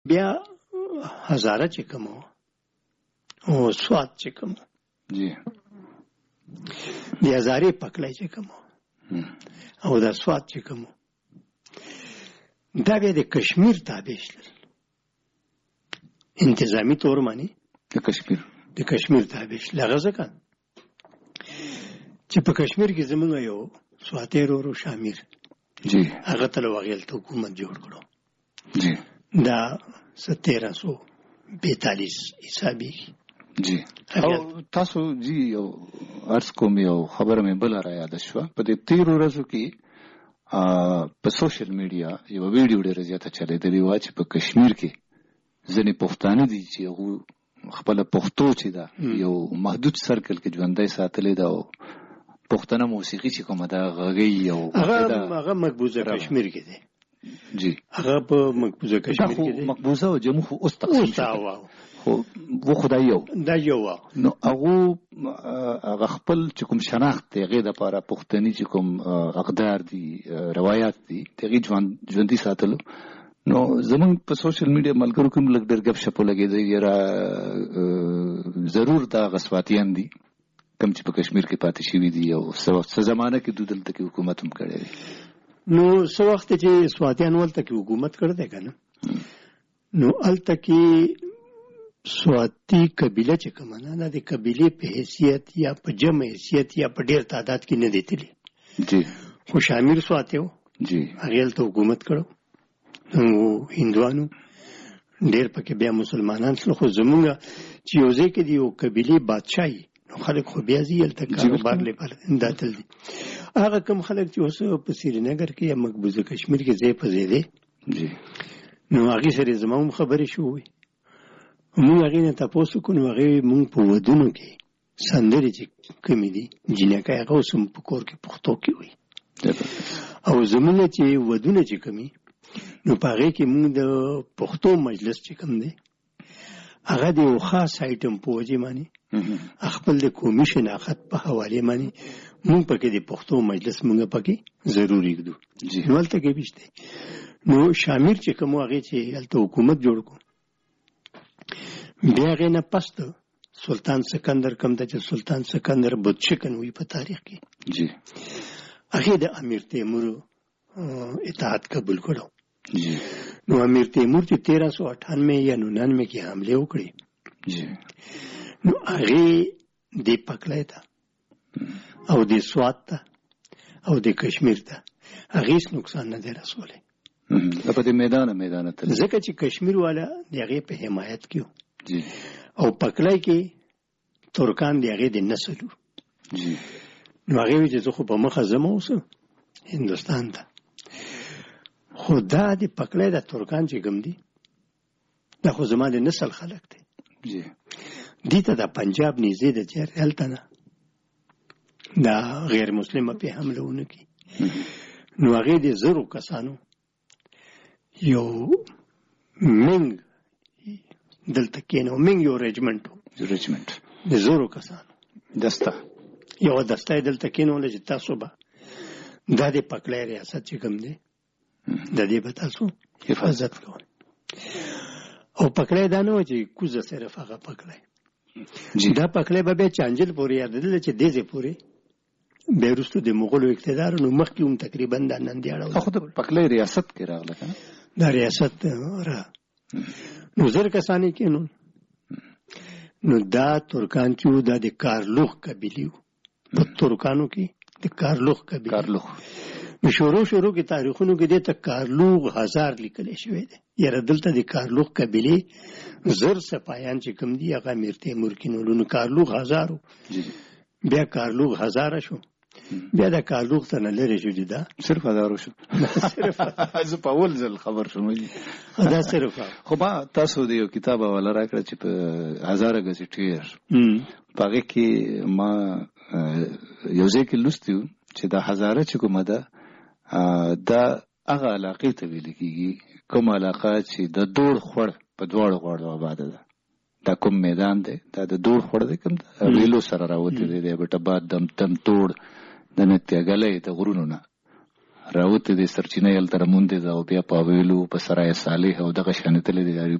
بیا هزاره چې کوم او سواد چې کوم جی د هزارې پکلای چې کوم او د سواد چې کوم دا بیا د کشمیر تابع شول انتظامی طور باندې د کشمیر تابع شل هغه ځکه چې په کشمیر کې زمونږ یو سواتیر او شامیر جی هغه تل وغیل ته حکومت جوړ کړو جی دا 1342 حسابي جی او تاسو جی یو ارس کوم یو خبره مې بل را یاد شو په دې 13 ورځو کې په سوشل میډیا یو ویډیو ډېر زیاته چلیدلی و چې په کشمیر کې ځینې پښتانه دي چې هغه خپل پښتو چې دا یو محدود سرکل کې ژوندۍ ساتلې ده او پښتنه موسیقي چې کومه دا غږی یو هغه مقبوضه کشمیر کې ده جی هغه په مقبوضه کشمیر کې ده مقبوضه او جمهور خو اوس تقسیم خو و خدای یو دا یو نو هغه خپل چې کوم شناخت دی هغه د لپاره پښتني چې کوم اقدار دي روایت دي هغه ژوندۍ ساتلو نو زمون په سوشل میډیا ملګرو کوم لګ ډېر غب شپو لګیدي یاره ضرور دا غسواتیان دي کم چې په کشمیر کې پاتې شوی دي او څه زمانہ کې دوی دلته کې حکومت هم کړی نو څو وخت چې سواتیان ولته کې حکومت کړی دی کنه نو الته کې سواتی قبیله چې کومه نه د قبیله په حیثیت یا په جمع حیثیت یا په ډیر تعداد کې نه دیتلی جی خو شامیر سواتیو جی هغه ته حکومت کړو نو هندوانو ډیر پکې بیا مسلمانان سره خو زمونږ چې یو ځای کې دی یو قبیله بادشاہي نو خلک خو بیا زیل ته کاروبار لپاره انداتل دي هغه کم خلک چې اوس په سرینګر کې یا مقبوضه کشمیر کې ځای په ځای دي جی نو هغه سره زموږ خبرې شوې موږ هغه نه تاسو کو نو هغه موږ په ودونو کې سندرې چې کمی دي جنکه هغه سم په کور کې پښتو کې وي او زموږ چې ودونه چې کمی نو په هغه کې موږ د پښتو مجلس چې کم دی هغه د یو خاص آیټم په وجه باندې خپل د قومي شناخت په حواله باندې موږ پکې د پښتو مجلس موږ پکې ضروري کړو نو ولته کې بيشته نو شامیر چې کوم هغه چې الته حکومت جوړ کو بیا غي نه پست سلطان سکندر کوم د سلطان سکندر بودشکن وی په تاریخ کې جی هغه د امیر تیمور اطاعت قبول کړو جی نو امیر تیمور چې 1398 یا 99 کې حمله وکړي جی نو هغه د پکلای ته او د سوات ته او د کشمیر ته هغه هیڅ نقصان نه دی رسوله په دې میدان ته ځکه چې کشمیر والا دغه په حمایت کې جی او پکلای کې ترکان دغه د نسلو جی نو هغه چې زه خو په مخه زمو اوسه هندستان ته خدا د پکلای د ترکان چې ګم دي دا خو زما د نسل خلک دي جی دیته د پنجاب نيزه د جرهل تنه دا غیر مسلمه په حملهونه کې نو هغه د زرو کسانو یو منګ دلته کېنو منګ یو رجمنټ د زرو کسانو دسته یو دسته دلته کېنو لږ تاسو به د دې پکلای ریاست چې کوم دی د دې به تاسو حفاظت کوئ او پکلای دا نه و چې کوزه صرف هغه پکلای دا پکلای به چانجل پورې یادل چې دیزه پورې بیرستو د مغولو اقتدار نو مخکې هم تقریبا د نندیاړو خو د پکلای ریاست کې راغله کنه دا ریاست را نو زر کسانی کې نو دا ترکان چې دا د کارلوخ قبیله په ترکانو کې د کارلوخ قبیله شروع کې تاریخونو کې د کارلوغ هزار لیکل شوی دی یره دلته د کارلوغ قبیله زر سپایان چې کوم دی هغه امیر تیمور کې نو کارلوغ هزارو بیا کارلوغ هزار شو بیا د کارلوغ ته نه لري شو دا صرف هزار شو صرف از په اول ځل خبر شوم دا صرف خو ما تاسو د یو کتاب ولا راکړه چې په هزار غزي ټیر پاره کې ما یو ځکه لوستیو چې دا هزاره چې کومه ده دا هغه علاقې ته ویل کېږي کوم علاقه چې د دوړ خور په دواړو غاړو آباد ده دا کوم میدان دی دا د دوړ خور دی کوم ویلو سره راوته دی بټه باد دم تم توړ د نتیګلې ته غرونو نه راوته د سرچینه یل تر مونږ د او بیا په ویلو په سرای صالح او دغه شانتل د